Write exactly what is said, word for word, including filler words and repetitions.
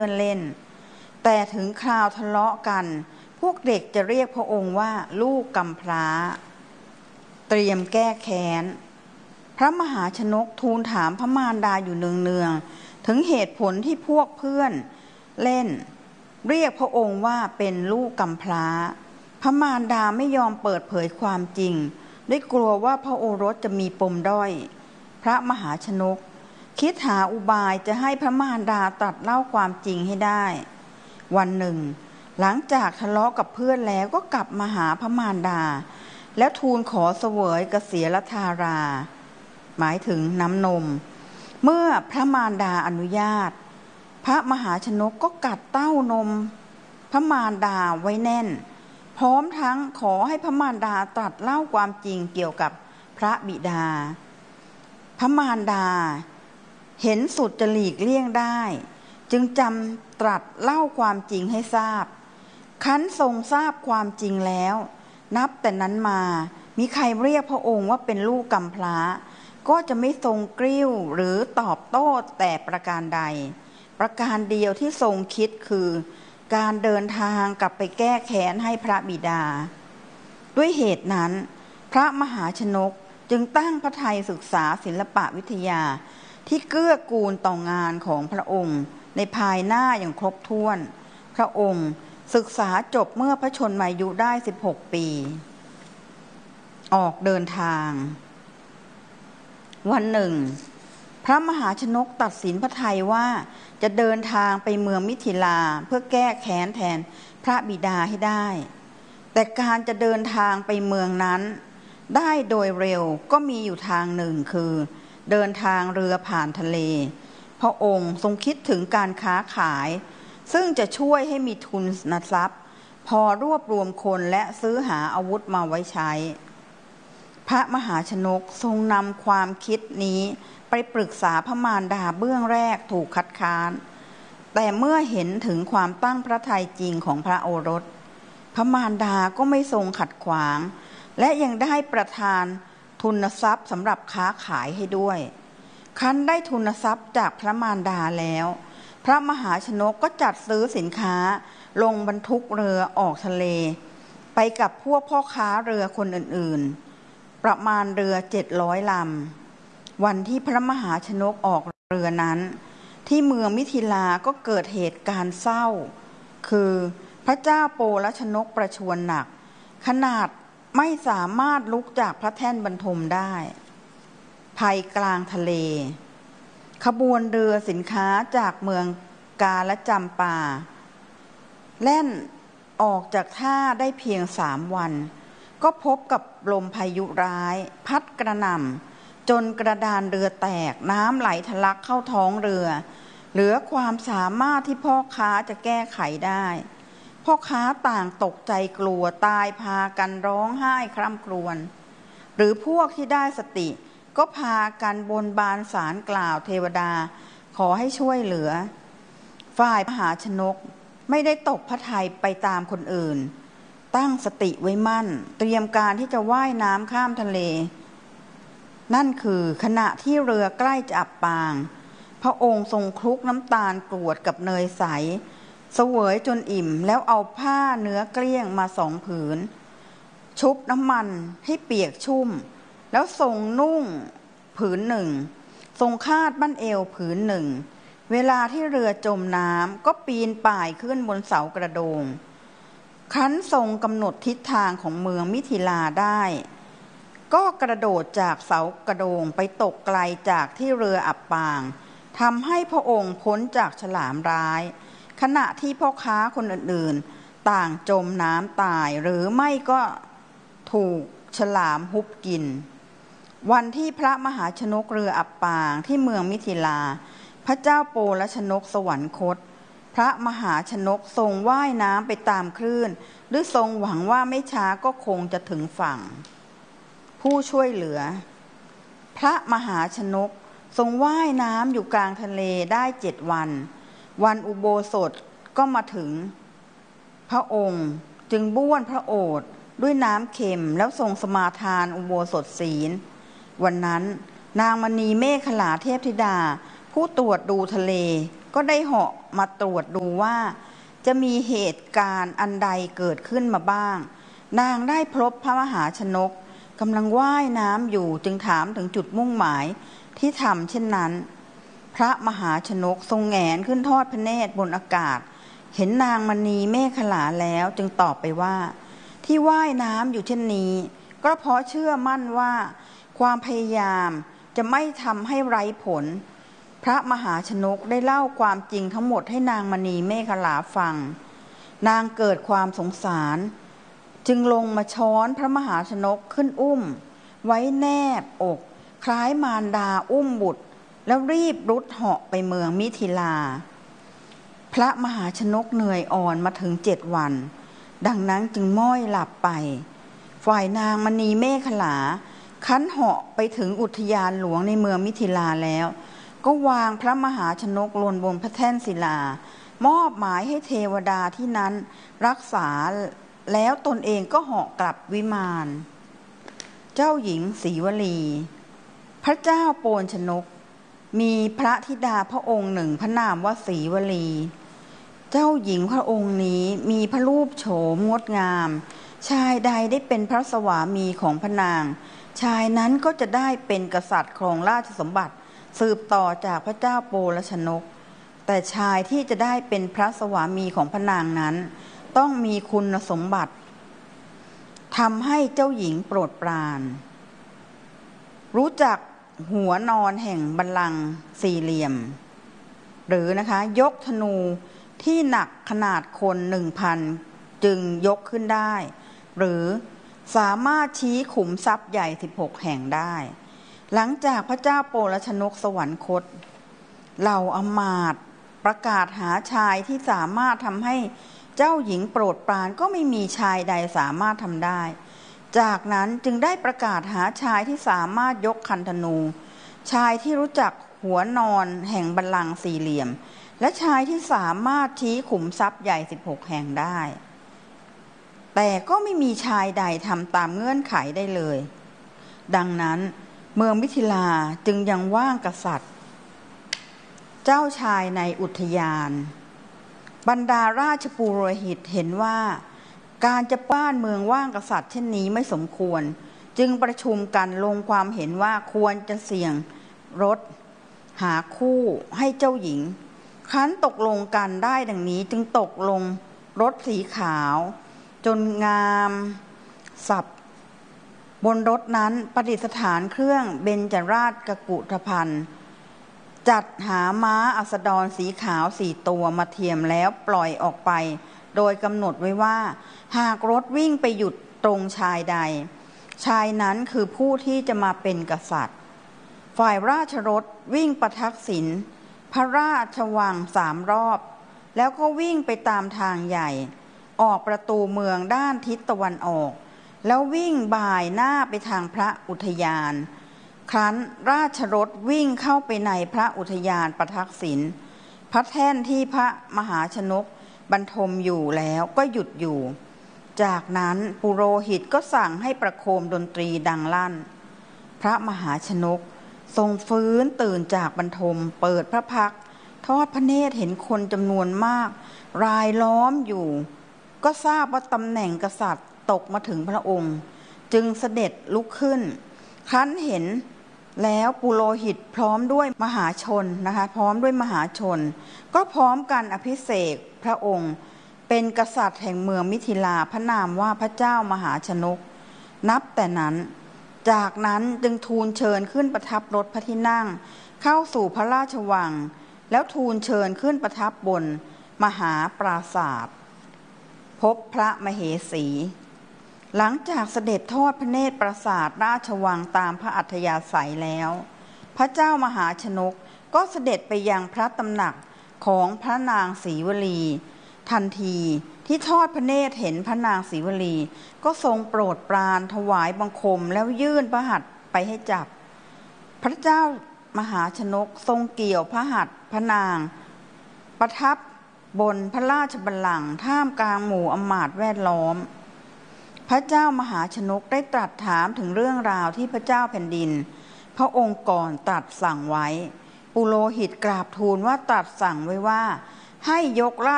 เพื่อนเล่นแต่ถึงคราวทะเลาะกันพวกเด็กจะเรียกพระองค์ว่าลูกกำพร้าเตรียมแก้แค้นพระมหาชนกทูลถามพระมารดาอยู่เนืองๆถึงเหตุผลที่พวกเพื่อนเล่นเรียกพระองค์ว่าเป็นลูกกำพร้าพระมารดาไม่ยอมเปิดเผยความจริงด้วยกลัวว่าพระโอรสจะมีปมด้อยพระมหาชนกคิดหาอุบายจะให้พระมารดาตรัสเล่าความจริงให้ได้วันหนึ่งหลังจากทะเลาะกับเพื่อนแล้วก็กลับมาหาพระมารดาแล้วทูลขอเสวยกเสียรธาราหมายถึงน้ำนมเมื่อพระมารดาอนุญาตพระมหาชนกก็กัดเต้านมพระมารดาไว้แน่นพร้อมทั้งขอให้พระมารดาตรัสเล่าความจริงเกี่ยวกับพระบิดาพระมารดาเห็นสุดจะหลีกเลี่ยงได้จึงจำตรัสเล่าความจริงให้ทราบคันทรงทราบความจริงแล้วนับแต่นั้นมามีใครเรียกพระองค์ว่าเป็นลูกกำพร้าก็จะไม่ทรงกริ้วหรือตอบโต้แต่ประการใดประการเดียวที่ทรงคิดคือการเดินทางกลับไปแก้แค้นให้พระบิดาด้วยเหตุนั้นพระมหาชนกจึงตั้งพระทัยศึกษาศิลปวิทยาที่เกื้อกูลต่องานของพระองค์ในภายหน้าอย่างครบถ้วนพระองค์ศึกษาจบเมื่อพระชนมายุได้สิบหกปีออกเดินทางวันหนึ่งพระมหาชนกตัดสินพระทัยว่าจะเดินทางไปเมืองมิถิลาเพื่อแก้แค้นแทนพระบิดาให้ได้แต่การจะเดินทางไปเมืองนั้นได้โดยเร็วก็มีอยู่ทางหนึ่งคือเดินทางเรือผ่านทะเลพระองค์ทรงคิดถึงการค้าขายซึ่งจะช่วยให้มีทุนทรัพย์พอรวบรวมคนและซื้อหาอาวุธมาไว้ใช้พระมหาชนกทรงนำความคิดนี้ไปปรึกษาพระมารดาเบื้องแรกถูกคัดค้านแต่เมื่อเห็นถึงความตั้งพระทัยจริงของพระโอรสพระมารดาก็ไม่ทรงขัดขวางและยังได้ประทานทุนทรัพย์สำหรับค้าขายให้ด้วยครั้นได้ทุนทรัพย์จากพระมารดาแล้วพระมหาชนกก็จัดซื้อสินค้าลงบรรทุกเรือออกทะเลไปกับพวกพ่อค้าเรือคนอื่นๆประมาณเรือเจ็ดร้อยลำวันที่พระมหาชนกออกเรือนั้นที่เมืองมิถิลาก็เกิดเหตุการณ์เศร้าคือพระเจ้าโปลชนกประชวรหนักขนาดไม่สามารถลุกจากพระแท่นบรรทมได้ภัยกลางทะเลขบวนเรือสินค้าจากเมืองกาและจำปาแล่นออกจากท่าได้เพียงสามวันก็พบกับลมพายุร้ายพัดกระหน่ำจนกระดานเรือแตกน้ำไหลทะลักเข้าท้องเรือเหลือความสามารถที่พ่อค้าจะแก้ไขได้พ่อค้าต่างตกใจกลัวตายพากันร้องไห้คร่ำครวญหรือพวกที่ได้สติก็พากันบนบานศาลกล่าวเทวดาขอให้ช่วยเหลือฝ่ายมหาชนกไม่ได้ตกพระทัยไปตามคนอื่นตั้งสติไว้มั่นเตรียมการที่จะว่ายน้ำข้ามทะเลนั่นคือขณะที่เรือใกล้จะอับปางพระองค์ทรงคลุกน้ำตาลกรวดกับเนยใสเสวยจนอิ่มแล้วเอาผ้าเนื้อเกลี้ยงมาสองผืนชุบน้ำมันให้เปียกชุ่มแล้วทรงนุ่งผืนหนึ่งทรงคาดบั้นเอวผืนหนึ่งเวลาที่เรือจมน้ำก็ปีนป่ายขึ้นบนเสากระโดงครั้นทรงกำหนดทิศทางของเมืองมิถิลาได้ก็กระโดดจากเสากระโดงไปตกไกลจากที่เรืออับปางทำให้พระองค์พ้นจากฉลามร้ายขณะที่พ่อค้าคนอื่นๆต่างจมน้ำตายหรือไม่ก็ถูกฉลามฮุบกินวันที่พระมหาชนกเรืออับปางที่เมืองมิถิลาพระเจ้าโปลชนกสวรรคตพระมหาชนกทรงว่ายน้ำไปตามคลื่นหรือทรงหวังว่าไม่ช้าก็คงจะถึงฝั่งผู้ช่วยเหลือพระมหาชนกทรงว่ายน้ำอยู่กลางทะเลได้เจ็ดวันวันอุโบสถก็มาถึงพระองค์จึงบ้วนพระโอษฐ์ด้วยน้ำเค็มแล้วทรงสมาทานอุโบสถศีลวันนั้นนางมณีเมขลาเทพธิดาผู้ตรวจดูทะเลก็ได้เหาะมาตรวจดูว่าจะมีเหตุการณ์อันใดเกิดขึ้นมาบ้างนางได้พบพระมหาชนกกำลังว่ายน้ำอยู่จึงถามถึงจุดมุ่งหมายที่ทำเช่นนั้นพระมหาชนกทรงแหงนขึ้นทอดพระเนตรบนอากาศเห็นนางมณีเมขลาแล้วจึงตอบไปว่าที่ว่ายน้ำอยู่เช่นนี้ก็เพราะเชื่อมั่นว่าความพยายามจะไม่ทำให้ไร้ผลพระมหาชนกได้เล่าความจริงทั้งหมดให้นางมณีเมขลาฟังนางเกิดความสงสารจึงลงมาช้อนพระมหาชนกขึ้นอุ้มไว้แนบอกคล้ายมารดาอุ้มบุตรแล้วรีบรุดเหาะไปเมืองมิถิลาพระมหาชนกเหนื่อยอ่อนมาถึงเจ็ดวันดังนั้นจึงม้อยหลับไปฝ่ายนางมณีเมขลาคันเหาะไปถึงอุทยานหลวงในเมืองมิถิลาแล้วก็วางพระมหาชนกลงบนพระแท่นศิลามอบหมายให้เทวดาที่นั้นรักษาแล้วตนเองก็เหาะกลับวิมานเจ้าหญิงศรีวลีพระเจ้าโปนชนกมีพระธิดาพระองค์หนึ่งพระนามว่าศรีวลีเจ้าหญิงพระองค์นี้มีพระรูปโฉมงดงามชายใดได้เป็นพระสวามีของพระนางชายนั้นก็จะได้เป็นกษัตริย์ครองราชสมบัติสืบต่อจากพระเจ้าโปลชนกแต่ชายที่จะได้เป็นพระสวามีของพระนางนั้นต้องมีคุณสมบัติทำให้เจ้าหญิงโปรดปรานรู้จักหัวนอนแห่งบัลลังก์สี่เหลี่ยมหรือนะคะยกธนูที่หนักขนาดคนหนึ่งพันจึงยกขึ้นได้หรือสามารถชี้ขุมทรัพย์ใหญ่สิบหกแห่งได้หลังจากพระเจ้าโปลชนกสวรรคตเหล่าอมาตย์ประกาศหาชายที่สามารถทำให้เจ้าหญิงโปรดปรานก็ไม่มีชายใดสามารถทำได้จากนั้นจึงได้ประกาศหาชายที่สามารถยกคันธนูชายที่รู้จักหัวนอนแห่งบัลลังก์สี่เหลี่ยมและชายที่สามารถชี้ขุมทรัพย์ใหญ่สิบหกแห่งได้แต่ก็ไม่มีชายใดทำตามเงื่อนไขได้เลยดังนั้นเมืองมิถิลาจึงยังว่างกษัตริย์เจ้าชายในอุทยานบรรดาราชปุโรหิตเห็นว่าการจะป้านเมืองว่างกษัตริย์เช่นนี้ไม่สมควรจึงประชุมกันลงความเห็นว่าควรจะเสี่ยงรถหาคู่ให้เจ้าหญิงครั้นตกลงกันได้ดังนี้จึงตกลงรถสีขาวจนงามสับบนรถนั้นประดิษฐานเครื่องเบญจราชกุฏภัณฑ์จัดหาม้าอัสดรสีขาวสี่ตัวมาเทียมแล้วปล่อยออกไปโดยกำหนดไว้ว่าหากรถวิ่งไปหยุดตรงชายใดชายนั้นคือผู้ที่จะมาเป็นกษัตริย์ฝ่ายราชรถวิ่งประทักษิณพระราชวังสามรอบแล้วก็วิ่งไปตามทางใหญ่ออกประตูเมืองด้านทิศตะวันออกแล้ววิ่งบ่ายหน้าไปทางพระอุทยานครั้นราชรถวิ่งเข้าไปในพระอุทยานประทักษิณพระแท่นที่พระมหาชนกบรรทมอยู่แล้วก็หยุดอยู่จากนั้นปุโรหิตก็สั่งให้ประโคมดนตรีดังลั่นพระมหาชนกทรงฟื้นตื่นจากบรรทมเปิดพระพักตร์ทอดพระเนตรเห็นคนจำนวนมากรายล้อมอยู่ก็ทราบว่าตำแหน่งกษัตริย์ตกมาถึงพระองค์จึงเสด็จลุกขึ้นครั้นเห็นแล้วปุโรหิตพร้อมด้วยมหาชนนะคะพร้อมด้วยมหาชนก็พร้อมกันอภิเษกพระองค์เป็นกษัตริย์แห่งเมืองมิถิลาพระนามว่าพระเจ้ามหาชนกนับแต่นั้นจากนั้นจึงทูลเชิญขึ้นประทับรถพระที่นั่งเข้าสู่พระราชวังแล้วทูลเชิญขึ้นประทับบนมหาปราสาทพบพระมเหสี หลังจากเสด็จทอดพระเนตรปราสาทราชวังตามพระอัธยาศัยแล้วพระเจ้ามหาชนกก็เสด็จไปยังพระตำหนักของพระนางศรีวลีทันทีที่ทอดพระเนตรเห็นพระนางศรีวลีก็ทรงโปรดปรานถวายบังคมแล้วยื่นพระหัตถ์ไปให้จับพระเจ้ามหาชนกทรงเกี่ยวพระหัตถ์พระนางประทับบนพระราชบัลลังก์ท่ามกลางหมู่อมาตย์แวดล้อมพระเจ้ามหาชนกได้ตรัสถามถึงเรื่องราวที่พระเจ้าแผ่นดินพระองค์ก่อนตรัสสั่งไว้ปุโรหิตกราบทูลว่าตรัสสั่งไว้ว่าให้ยกรา